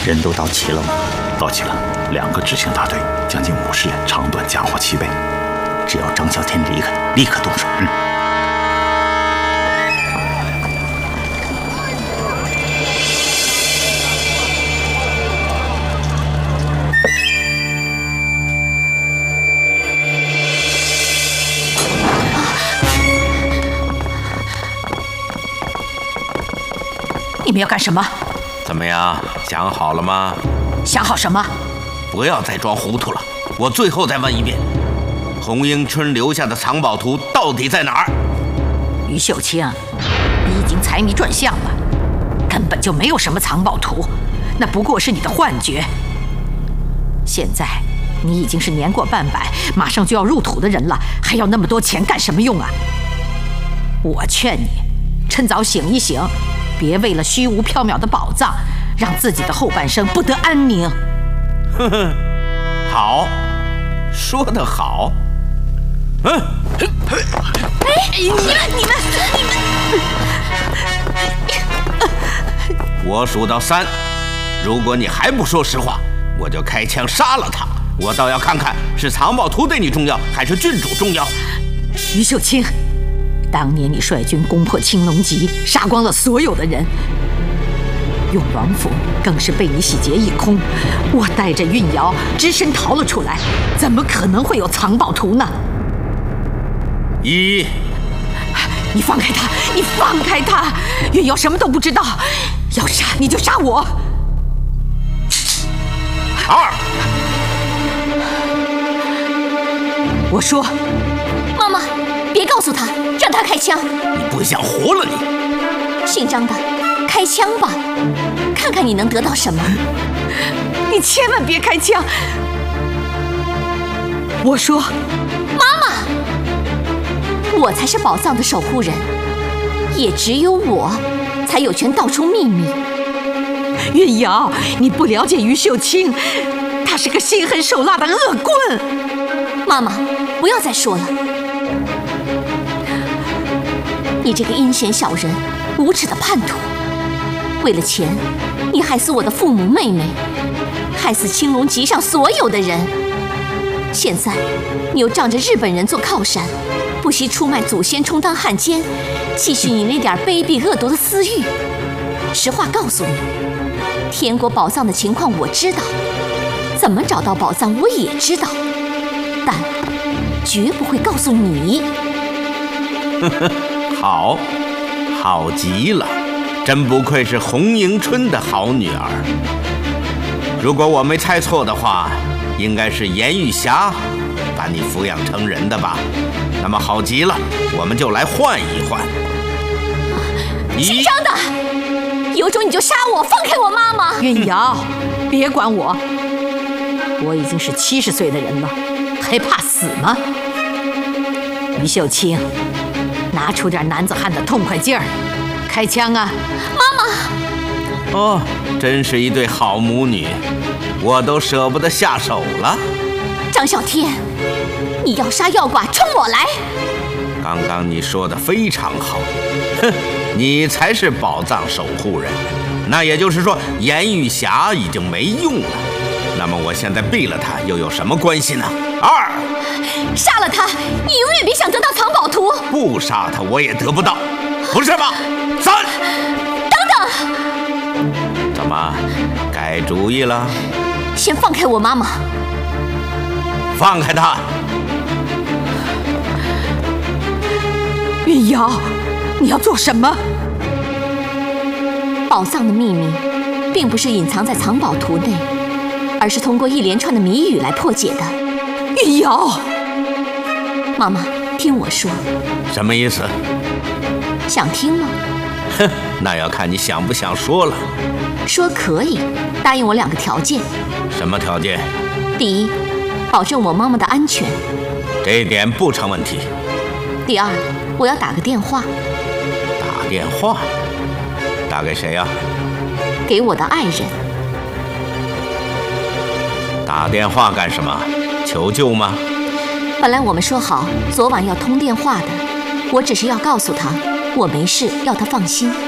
人都到齐了吗？ 到齐了，2个执行大队，将近50人，长短家伙齐备。 只要张啸天离开，立刻动手。 你们要干什么？ 怎么样，想好了吗？ 想好什么？ 不要再装糊涂了。我最后再问一遍，洪迎春留下的藏宝图到底在哪儿？ 于秀清，你已经财迷转向了，根本就没有什么藏宝图，那不过是你的幻觉。现在你已经是年过半百，马上就要入土的人了，还要那么多钱干什么用啊？我劝你，趁早醒一醒，别为了虚无缥缈的宝藏，让自己的后半生不得安宁。 呵呵，好，说得好。 你们！ 我数到3，如果你还不说实话，我就开枪杀了他。我倒要看看是藏宝图对你重要，还是郡主重要。 于秀清，当年你率军攻破青龙集，杀光了所有的人，永王府更是被你洗劫一空。我带着运瑶只身逃了出来，怎么可能会有藏宝图呢？ 你放开他！你放开他！运瑶什么都不知道，要杀你就杀我。 2， 我说， 妈妈，别告诉他，让他开枪。 你不想活了你？ 姓张的，开枪吧，看看你能得到什么。 你千万别开枪！我说， 妈妈，我才是宝藏的守护人，也只有我才有权道出秘密。 运瑶，你不了解于秀清，她是个心狠手辣的恶棍。 妈妈，不要再说了，你这个阴险小人，无耻的叛徒，为了钱，你害死我的父母妹妹，害死青龙集上所有的人。现在你又仗着日本人做靠山，不惜出卖祖先充当汉奸，继续你那点卑鄙恶毒的私欲。实话告诉你，天国宝藏的情况我知道，怎么找到宝藏我也知道，但绝不会告诉你。 好，好极了，真不愧是洪迎春的好女儿。如果我没猜错的话，应该是严玉霞把你抚养成人的吧？那么好极了，我们就来换一换。 姓张的，有种你就杀我，放开我妈妈！ 运瑶，别管我，我已经是70岁的人了，还怕死吗？于秀清，拿出点男子汉的痛快劲儿，开枪啊！ 妈妈！ 哦，真是一对好母女，我都舍不得下手了。 张啸天，你要杀要剐，冲我来！ 刚刚你说的非常好，哼，你才是宝藏守护人。那也就是说，严玉霞已经没用了。那么我现在毙了他，又有什么关系呢？2， 杀了他，你永远别想得到藏宝图。 不杀他，我也得不到，不是吗？3， 等等， 怎么改主意了？ 先放开我妈妈！ 放开他！ 运瑶，你要做什么？ 宝藏的秘密，并不是隐藏在藏宝图内，而是通过一连串的谜语来破解的。 运瑶， 妈妈，听我说。 什么意思？ 想听吗？ 哼，那要看你想不想说了。 说可以，答应我2个条件。 什么条件？ 第一，保证我妈妈的安全。 这一点不成问题。 第2，我要打个电话。 打电话？打给谁呀？ 给我的爱人。 打电话干什么？求救吗？ 本来我们说好昨晚要通电话的，我只是要告诉他我没事，要他放心。